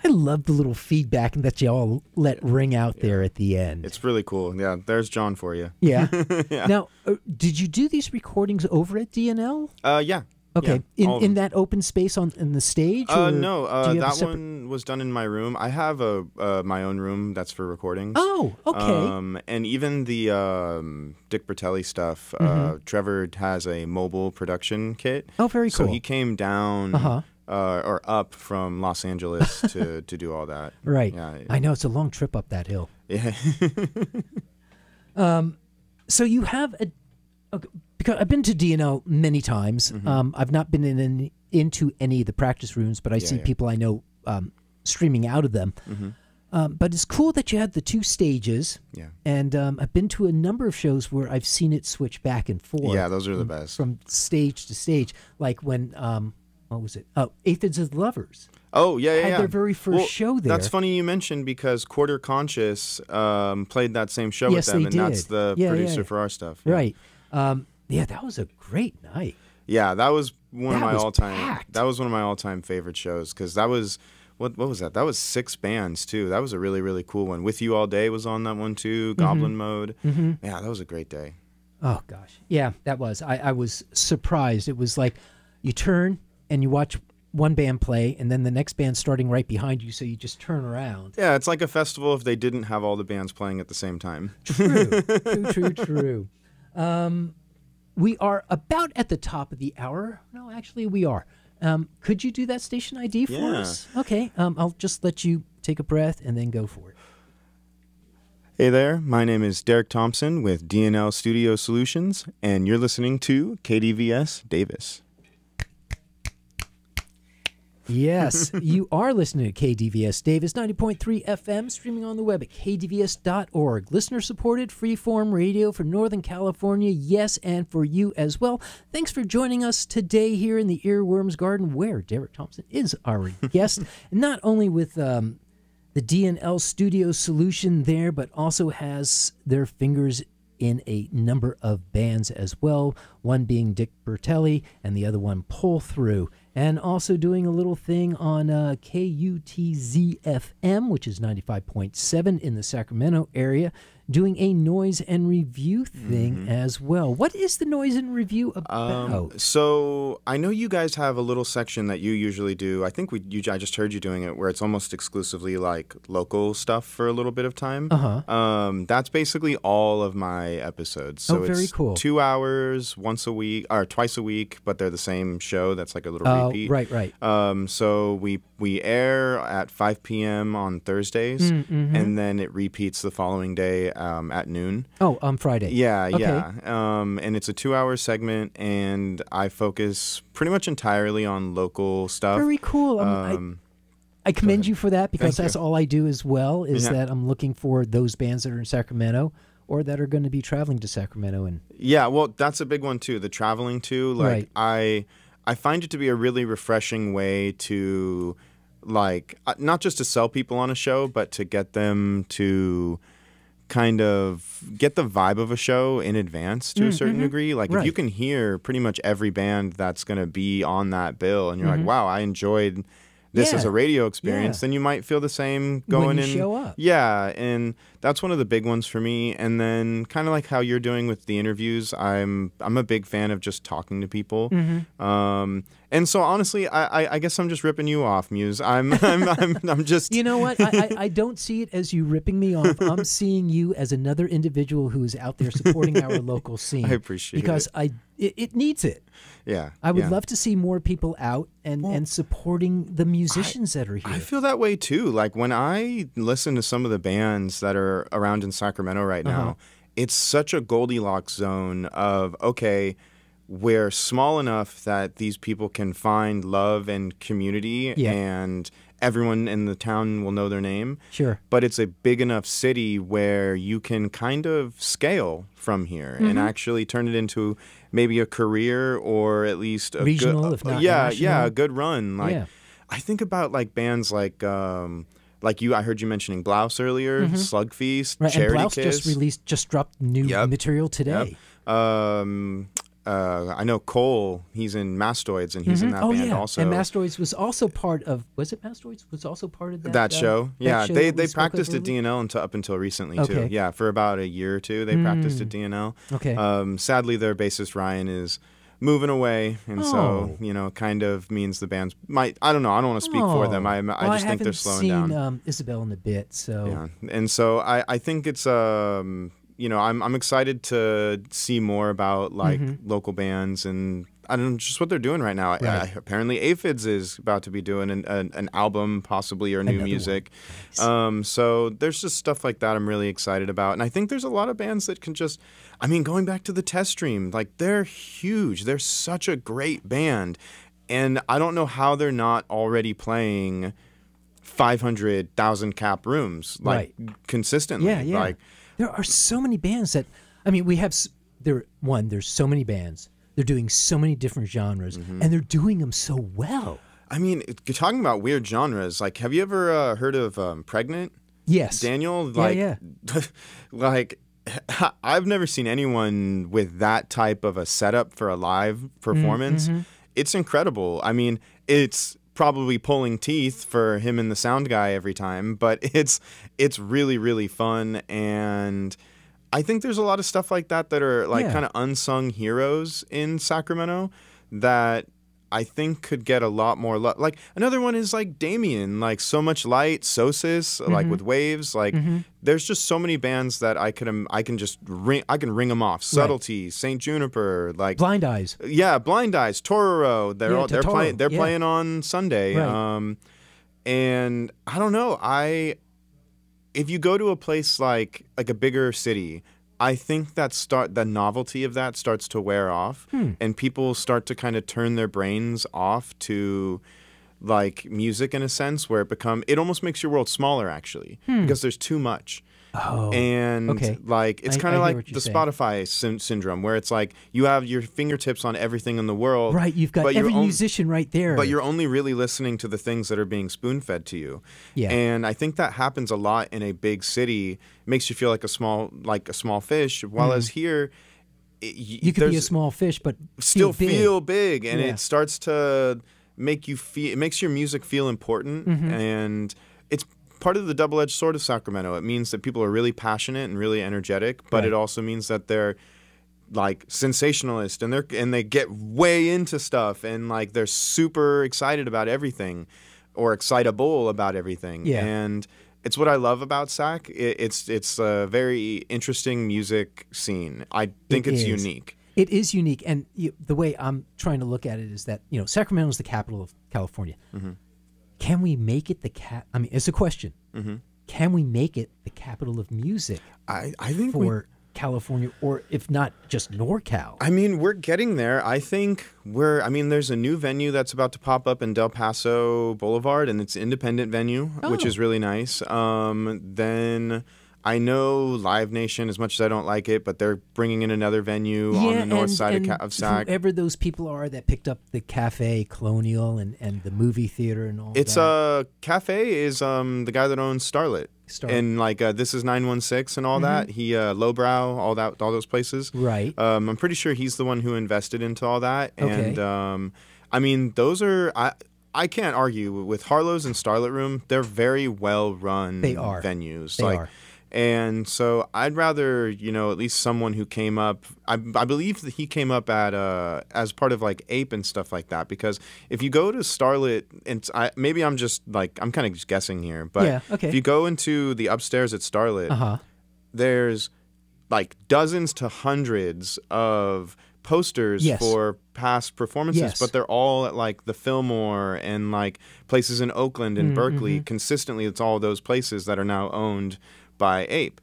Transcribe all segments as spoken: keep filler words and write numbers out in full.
I love the little feedback that you all let ring out Yeah. there at the end. It's really cool. Yeah, there's John for you. Yeah. Yeah. Now, uh, did you do these recordings over at D N L? Uh, yeah. Okay. Yeah, in all of in them. that open space on in the stage? Uh, or no, do uh, you have a that separate- one was done in my room. I have a uh, my own room that's for recordings. Oh, okay. Um, and even the um, Dick Bertelli stuff, uh, Mhm. Trevor has a mobile production kit. Oh, very So cool. he came down Uh-huh. uh, or up from Los Angeles to, to do all that. Right. Yeah. I know it's a long trip up that hill. Yeah. Um, so you have a, okay, because I've been to D N L many times. Mhm. Um, I've not been in any, into any of the practice rooms, but I Yeah, see yeah. people I know um, streaming out of them. Mhm. Um, but it's cool that you had the two stages, Yeah. and um, I've been to a number of shows where I've seen it switch back and forth. Yeah, those are the from, best. from stage to stage. Like when um, what was it? Oh, Aphids of Lovers Oh, yeah, yeah, had yeah. their very first Well, show there. That's funny you mentioned because Quarter Conscious um, played that same show Yes, with them, they and that's did. the Yeah, yeah, producer yeah. for our stuff. Yeah. Right. Um, yeah, that was a great night. Yeah, that was one of That my was all-time. packed. That was one of my all-time favorite shows because that was what what was that? That was six bands too. That was a really really cool one. With You All Day was on that one too. Goblin Mode. Mm-hmm. Yeah, that was a great day. Oh gosh, yeah, that was. I, I was surprised. It was like you turn and you watch one band play, and then the next band's starting right behind you, so you just turn around. Yeah, it's like a festival if they didn't have all the bands playing at the same time. True, true, true, true. Um, we are about at the top of the hour. No, actually, we are. Um, could you do that station I D for Yeah. us? Okay, um, I'll just let you take a breath and then go for it. Hey there, my name is Derek Thompson with D N L Studio Solutions, and you're listening to K D V S Davis. Yes, you are listening to K D V S Davis ninety point three F M, streaming on the web at k d v s dot org. Listener-supported freeform radio for Northern California, yes, and for you as well. Thanks for joining us today here in the Earworms Garden, where Derek Thompson is our guest, not only with um, the D N L Studio Solution there, but also has their fingers in a number of bands as well, one being Dick Bertelli and the other one Pull Through, and also doing a little thing on uh, K U T Z F M, which is ninety-five point seven in the Sacramento area, doing a noise and review thing Mhm. as well. What is the noise and review about? Um, so I know you guys have a little section that you usually do. I think we, you, I just heard you doing it, where it's almost exclusively like local stuff for a little bit of time. Uh-huh. Um, that's basically all of my episodes. So Oh, very it's cool. two hours once a week or twice a week, but they're the same show. That's like a little Oh, repeat. right, right. Um, so we we air at five p.m. on Thursdays, Mm, mhm. and then it repeats the following day um, at noon. Oh, on Friday. Yeah, Okay. yeah. Um, and it's a two-hour segment, and I focus pretty much entirely on local stuff. Very cool. Um, I- Um, I commend ahead. you for that because Thank that's you. all I do as well is Yeah. that I'm looking for those bands that are in Sacramento or that are going to be traveling to Sacramento. And yeah, well, that's a big one too. The traveling too. Like Right. I, I find it to be a really refreshing way to, like, uh, not just to sell people on a show, but to get them to kind of get the vibe of a show in advance to a Mm, certain mhm. degree. Like if you Right. can hear pretty much every band that's going to be on that bill, and you're Mhm. like, wow, I enjoyed this as Yeah. a radio experience, Yeah. then you might feel the same going when you in. show up. Yeah, and that's one of the big ones for me. And then kind of like how you're doing with the interviews, I'm I'm a big fan of just talking to people. Mhm. Um, and so honestly, I, I I guess I'm just ripping you off, Muse. I'm I'm I'm, I'm just You know what? I, I, I don't see it as you ripping me off. I'm seeing you as another individual who is out there supporting our local scene. I appreciate because it. I it, it needs it. Yeah, I would yeah. love to see more people out and, Well, and supporting the musicians that are here. I feel that way too. Like when I listen to some of the bands that are around in Sacramento right now, Uh-huh. it's such a Goldilocks zone of, okay, we're small enough that these people can find love and community, Yeah. and everyone in the town will know their name. Sure. But it's a big enough city where you can kind of scale from here and Mhm. actually turn it into maybe a career or at least a Regional, good, if not yeah, yeah, national. a good run. Like Yeah. I think about like bands like um, like you. I heard you mentioning Blouse earlier, Mhm. Slug Feast, Right, and Charity Blouse Kiss. just released, just dropped new Yep. material today. Yep. Um, uh, I know Cole. He's in Mastoids, and he's Mhm. in that oh, band yeah. also. And Mastoids was also part of. Was it Mastoids? Was also part of that. that uh, show, that yeah, show they that we they spoke of practiced at earlier? D N L until up until recently too. Okay. Yeah, for about a year or two, they practiced at Mm. D N L. Okay. Um, sadly, their bassist Ryan is moving away, and so Oh. you know, kind of means the bands might. I don't know. I don't want to speak for them. Oh. I I Well, just think they're haven't slowing seen, down. Um, Isabel in a bit, so Yeah, and so I, I think it's um you know I'm I'm excited to see more about like Mhm. local bands and I don't know just what they're doing right now. I, Right. I, apparently, Aphids is about to be doing an, an, an album possibly or new Another one. music. Nice. Um, so there's just stuff like that I'm really excited about, and I think there's a lot of bands that can just. I mean, going back to the Test Stream, like they're huge. They're such a great band, and I don't know how they're not already playing five hundred thousand cap rooms like consistently. yeah, yeah. Like There are so many bands that, I mean, we have s- there. One, there's so many bands. They're doing so many different genres, Mm-hmm. and they're doing them so well. I mean, you're talking about weird genres. Like, have you ever uh, heard of um, Pregnant? Yes, Daniel? Yeah, Like, yeah. like I've never seen anyone with that type of a setup for a live performance. Mm-hmm. It's incredible. I mean, it's probably pulling teeth for him and the sound guy every time, but it's it's really really fun, and I think there's a lot of stuff like that that are like Yeah. kind of unsung heroes in Sacramento that I think could get a lot more love. Like another one is like Damien, like So Much Light, Sosis, Mm-hmm. like with Waves. Like there's just so many bands that I could um, I can just ring I can ring them off. Subtlety, Saint Juniper, like Blind Eyes. yeah, Blind Eyes, Tororo. They're Yeah, all, they're Totoro, playing they're yeah. playing on Sunday. Right. Um, and I don't know. I if you go to a place like like a bigger city, I think that start the novelty of that starts to wear off, Hmm. and people start to kind of turn their brains off to like music in a sense, where it become it almost makes your world smaller actually because there's too much. Oh, And okay. like it's I- kind I of hear like what you're the saying. Spotify syn- syndrome, where it's like you have your fingertips on everything in the world, right. You've got but you're every on- musician right there. but you're only really listening to the things that are being spoon-fed to you. Yeah. And I think that happens a lot in a big city. It makes you feel like a small like a small fish. While as here, it, y- you could be a there's- small fish, but still feel big. feel big, and Yeah. it starts to make you feel. It makes your music feel important, Mm-hmm. and it's part of the double-edged sword of Sacramento. It means that people are really passionate and really energetic, but Right. it also means that they're like sensationalist and they're and they get way into stuff and like they're super excited about everything or excitable about everything. Yeah. And it's what I love about Sac. It, it's it's a very interesting music scene. I think It it's is. unique. It is unique, and you, the way I'm trying to look at it is that you know Sacramento is the capital of California. Mm-hmm. Can we make it the cap? I mean, it's a question. Mm-hmm. Can we make it the capital of music I, I think we for California, or if not just NorCal? I mean, we're getting there. I think we're. I mean, there's a new venue that's about to pop up in Del Paso Boulevard, and it's an independent venue, which Oh. is really nice. Um, then I know Live Nation, as much as I don't like it, but they're bringing in another venue on the north and, side and of, Ca- of Sac. whoever those people are that picked up the Cafe Colonial and, and the movie theater and all It's that. uh Cafe is um the guy that owns Starlet. Starlet. And like uh, This Is nine one six and all that. He uh, Lowbrow, all that, all those places. Right. Um, I'm pretty sure he's the one who invested into all that. Okay. And um, I mean, those are I. I can't argue with Harlow's and Starlet Room. They're very well run. They are. venues. They like, are. And so I'd rather, you know, at least someone who came up. I, I believe that he came up at uh, as part of like Ape and stuff like that. Because if you go to Starlet, and it's- I, maybe I'm just like I'm kind of just guessing here, but Yeah, okay. if you go into the upstairs at Starlet, Uh huh. there's like dozens to hundreds of posters Yes. for past performances, Yes. but they're all at like the Fillmore and like places in Oakland and Mm, Berkeley. mm-hmm. Consistently, it's all those places that are now owned by Ape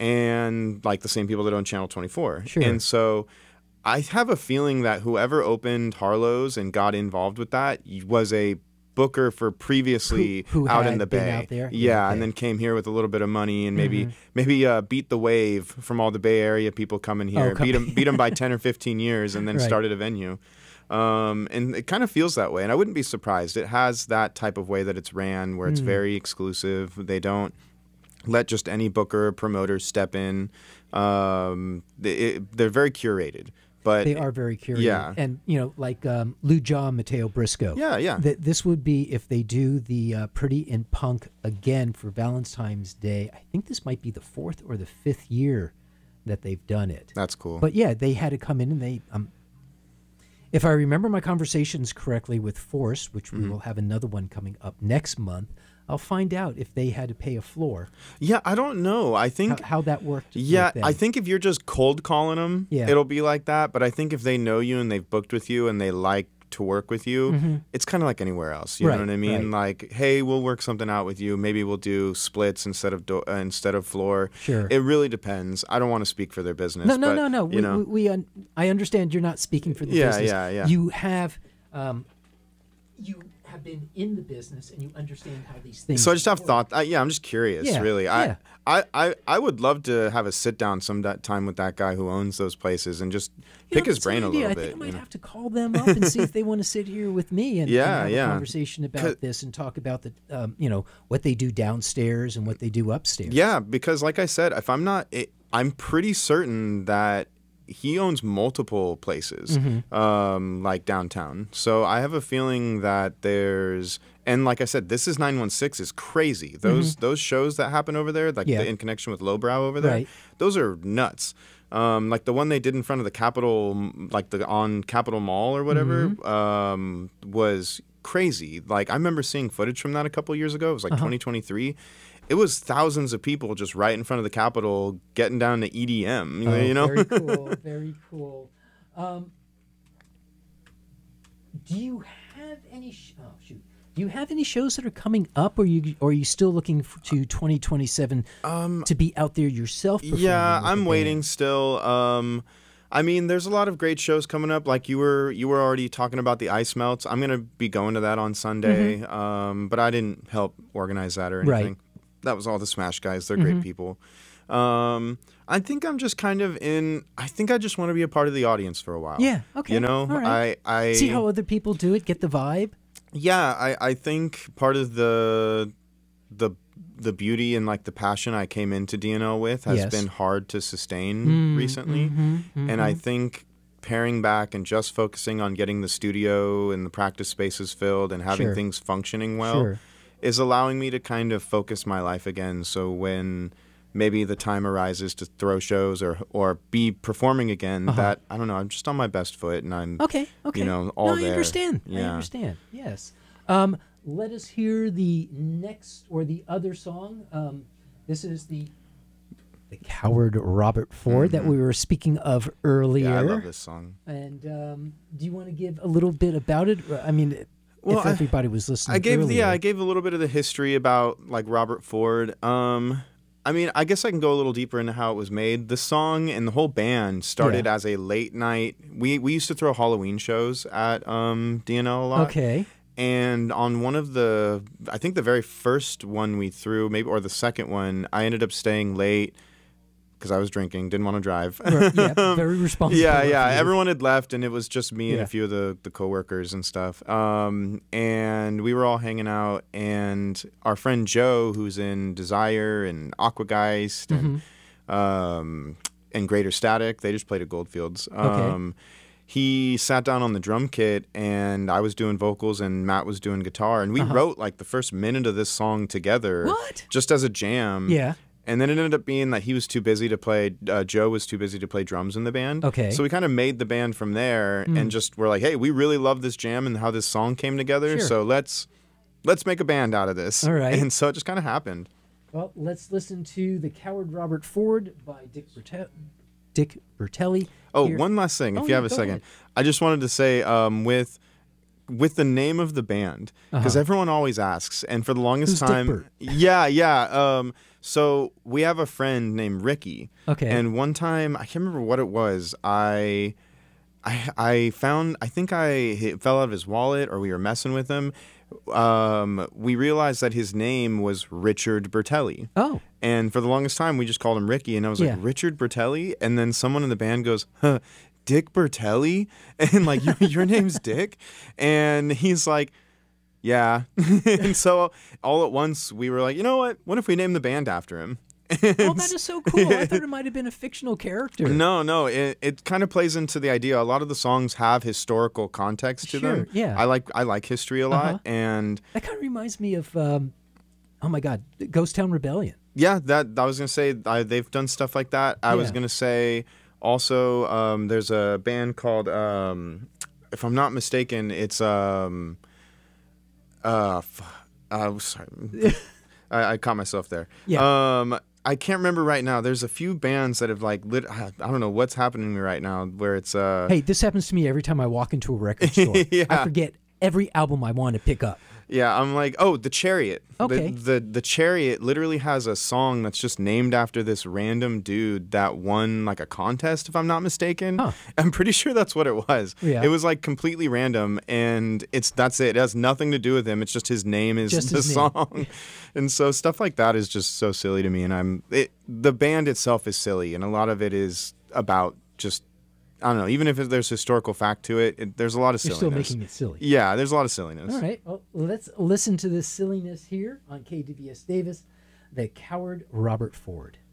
and like the same people that own Channel twenty-four. Sure. And so I have a feeling that whoever opened Harlow's and got involved with that was a booker for previously Who- who out had in the been Bay. out there? Yeah, Yeah, and okay. then came here with a little bit of money and maybe Mm-hmm. maybe uh, beat the wave from all the Bay Area people coming here, Oh, come- beat them beat them by ten or fifteen years, and then Right. started a venue. Um, and it kind of feels that way, and I wouldn't be surprised. It has that type of way that it's ran, where it's Hmm. very exclusive. They don't let just any booker or promoter step in. Um, they, it, they're very curated. but They are very curious. Yeah. And, you know, like um, Lou John, Mateo Briscoe. Yeah, yeah. Th- this would be if they do the uh, Pretty in Punk again for Valentine's Day. I think this might be the fourth or the fifth year that they've done it. That's cool. But yeah, they had to come in and they, um, if I remember my conversations correctly with Force, which we Mm-hmm. will have another one coming up next month, I'll find out if they had to pay a floor, yeah, I don't know. I think how, how that worked. Yeah, with them. I think if you're just cold calling them, Yeah. it'll be like that. But I think if they know you and they've booked with you and they like to work with you, it's kind of like anywhere else. You Right, know what I mean? right. Like, hey, we'll work something out with you. Maybe we'll do splits instead of do- uh, instead of floor. Sure. It really depends. I don't want to speak for their business. No, no, but, no, no. You We, know, we, we un- I understand you're not speaking for the Yeah, business. yeah, yeah. You have, um, you have been in the business and you understand how these things. So I just have work. thought. I, yeah, I'm just curious. Yeah, Really, yeah. I, I, I, I would love to have a sit down some that time with that guy who owns those places and just You pick know, his that's an brain a idea. little I bit. think I might you know? have to call them up and see if they want to sit here with me and, Yeah, and have yeah. a conversation about 'Cause- this and talk about the, um, you know, what they do downstairs and what they do upstairs. Yeah, because like I said, if I'm not, it, I'm pretty certain that he owns multiple places, Mm-hmm. um, like downtown. So I have a feeling that there's, and like I said, this is nine one six is crazy. Those those shows that happen over there, like Mm-hmm. Yeah. the, in connection with Lowbrow over there, Right. those are nuts. Um, like the one they did in front of the Capitol, like the on Capitol Mall or whatever, Mm-hmm. um, was crazy. Like I remember seeing footage from that a couple years ago. It was like Uh-huh. twenty twenty-three. It was thousands of people just right in front of the Capitol getting down to E D M. You know- Oh, you know? very cool. Very cool. Um, do you have any? Sh- oh shoot. Do you have any shows that are coming up, or you or are you still looking f- to twenty twenty-seven Um, to be out there yourself? performing yeah, with a I'm band? waiting still. Um, I mean, there's a lot of great shows coming up. Like you were, you were already talking about the Ice Melts. I'm gonna be going to that on Sunday. Um, but I didn't help organize that or Mm-hmm. Right. anything. That was all the Smash guys. They're Mhm. great people. Um, I think I'm just kind of in. I think I just want to be a part of the audience for a while. Yeah. Okay. You know, All right. I, I See how other people do it. Get the vibe. Yeah, I, I think part of the the the beauty and like the passion I came into D N L with has Yes. been hard to sustain Mm, recently. mhm, And I mhm. think paring back and just focusing on getting the studio and the practice spaces filled and having Sure. things functioning well Sure. is allowing me to kind of focus my life again. So when maybe the time arises to throw shows or or be performing again, Uh-huh. that I don't know, I'm just on my best foot and I'm Okay. Okay. know, all no, I there. understand. I Yeah. understand. Yes. Um, let us hear the next or the other song. Um, this is the the Coward Robert Ford that we were speaking of earlier. Mm-hmm. yeah, I love this song. And um, do you want to give a little bit about it? I mean, Well, if I- everybody was listening, I gave earlier. yeah, I gave a little bit of the history about like Robert Ford. Um, I mean, I guess I can go a little deeper into how it was made. The song and the whole band started Yeah. as a late night. We we used to throw Halloween shows at um, D N L a lot. Okay. And on one of the, I think the very first one we threw, maybe or the second one, I ended up staying late because I was drinking, didn't want to drive. Right, yeah, very responsible. Yeah, of yeah. you. Everyone had left, and it was just me and Yeah. a few of the, the coworkers and stuff. Um, and we were all hanging out, and our friend Joe, who's in Desire and Aquageist and Mm-hmm. um, and Greater Static, they just played at Goldfields. Okay. Um, he sat down on the drum kit, and I was doing vocals, and Matt was doing guitar, and we Uh-huh. wrote like the first minute of this song together, What? just as a jam. Yeah. And then it ended up being that he was too busy to play, uh, Joe was too busy to play drums in the band. Okay. So we kind of made the band from there Mm. and just were like, hey, we really love this jam and how this song came together. Sure. So let's let's make a band out of this. All right. And so it just kind of happened. Well, let's listen to The Coward Robert Ford by Dick, Berte- Dick Bertelli. Oh, Here- one last thing, if Oh, you yeah, have a go second. ahead. I just wanted to say um, with with the name of the band, because Uh-huh. everyone always asks, and for the longest Who's Dick time, Bert? yeah, yeah. Um, so we have a friend named Ricky, Okay. and one time I can't remember what it was. I, I, I found I think I it fell out of his wallet, or we were messing with him. Um, we realized that his name was Richard Bertelli. Oh, And for the longest time, we just called him Ricky. And I was Yeah. like, Richard Bertelli? And then someone in the band goes, huh, Dick Bertelli? And like, your, your name's Dick? And he's like, yeah. And so all at once, we were like, you know what? What if we name the band after him? Oh, that is so cool. I thought it might have been a fictional character. No, no, it, it kind of plays into the idea. A lot of the songs have historical context to Sure, them. yeah. I like I like history a lot, Uh-huh. and That kind of reminds me of, um, oh my God, Ghost Town Rebellion. yeah, that I was gonna say I, they've done stuff like that. I was Yeah. gonna say also um, there's a band called, um, if I'm not mistaken, it's um, uh, f- uh sorry, I, I caught myself there. Yeah. Um, I can't remember right now. There's a few bands that have like lit. I I don't know what's happening to me right now. Where it's uh. Hey, this happens to me every time I walk into a record store. Yeah. I forget every album I want to pick up. Yeah, I'm like, oh, the Chariot. Okay. The, the the Chariot literally has a song that's just named after this random dude that won like a contest, if I'm not mistaken. Huh. I'm pretty sure that's what it was. Yeah. It was like completely random, and it's that's it. It has nothing to do with him. It's just his name is Just the his name. song, and so stuff like that is just so silly to me. And I'm it, the band itself is silly, and a lot of it is about just. I don't know. Even if there's historical fact to it, it there's a lot of You're silliness. still making it silly. Yeah, there's a lot of silliness. All right. Well, let's listen to this silliness here on K D V S Davis. The Coward Robert Ford.